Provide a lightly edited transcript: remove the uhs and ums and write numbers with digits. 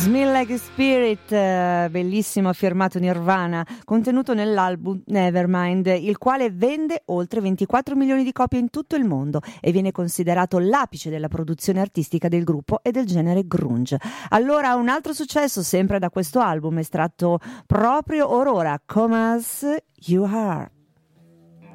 Smell Like Spirit, bellissimo, firmato Nirvana, contenuto nell'album Nevermind, il quale vende oltre 24 milioni di copie in tutto il mondo e viene considerato l'apice della produzione artistica del gruppo e del genere grunge. Allora, un altro successo sempre da questo album estratto proprio ora, Come As You Are.